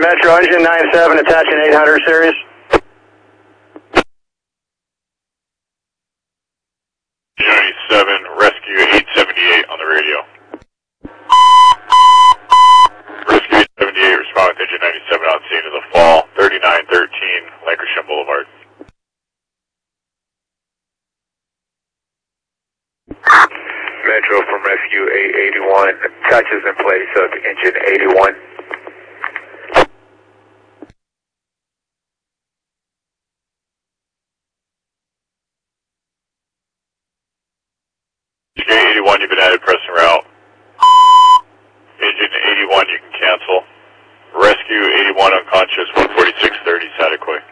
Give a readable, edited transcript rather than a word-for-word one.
Metro engine 97 attaching 800 series. Engine 97, rescue 878 on the radio. Rescue 878, respond with engine 97 on scene of the fall, 3913 Lancashire Boulevard. Metro from rescue 881, touches in place of engine 81. Engine 81, you've been added, press and route. Engine 81, you can cancel. Rescue 81 unconscious, 14630 Satiquoy.